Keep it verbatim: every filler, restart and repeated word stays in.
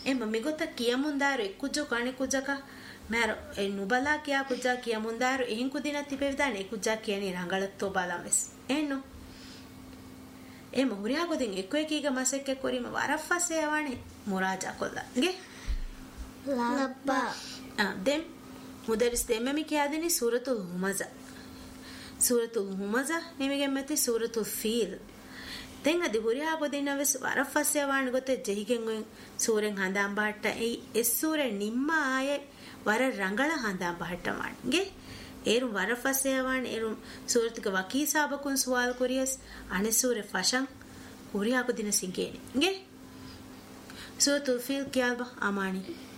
එම මිගොත කියමුන්දාරු එක්කුජ්ජෝ කණි කුජක මෑර ඒ නුබලා කියා කුජා කියමුන්දාරු එහින් කුදින තිබෙවිදාන ඒ කුජා කියන්නේ රංගලත්තෝ බලමස් එන්නෝ එම හුරියා ගොදින් එක්ක එකීග මසෙක්ක කොරිම වරෆ්ෆසේ යවනේ මුරාජා කොල්ලගේ ලබ්බා ආ දෙම් මුදරිස් දෙම්මෙමි කියාදෙනි සූරතුල් හුමසා සූරතුල් හුමසා නෙමිගෙන් මෙති සූරතුල් ෆීල් ತೆಂಗ ದಿ ಹುರಿಯಾ ಬದಿನವೆಸ್ ವರಫಸ್ಯ ವಾಣ ಗೊತ್ತೆ ಜಹಿಗೆಂ ಸೂರೆಂ ಹಂದಾಂ ಬಾಟ್ಟ ಎ ಎಸ್ಸೂರೆ ನಿಮ್ಮ ಆಯೆ ವರ ರಂಗಳ ಹಂದಾಂ ಬಾಟ್ಟ ಮಾಡ್ಗೆ ಏರು ವರಫಸ್ಯ ವಾಣ ಏರು ಸೂರತ್ಗೆ ವಕೀಸಾಬಕುನ್ ಸುವಾಲ್ ಕುರಿಯಸ್ ಅನೆಸೂರೆ ಫಶಂ ಹುರಿಯಾ ಬದಿನ ಸಿಂಗೇನೆ ಗೆ ಸೂರತುಲ್ ಫೀಲ್ ಕ್ಯಾಲ್ಬ ಅಮಾನಿ